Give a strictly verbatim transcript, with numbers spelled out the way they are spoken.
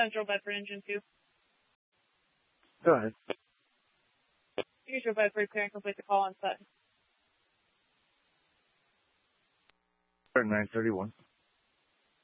Central Bedford Engine two. Go ahead. Central Bedford, clear and complete the call on set. nine thirty-one.